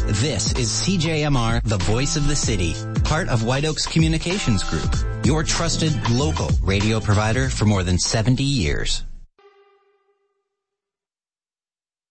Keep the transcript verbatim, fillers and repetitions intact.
This is C J M R, the voice of the city, part of White Oaks Communications Group, your trusted local radio provider for more than seventy years.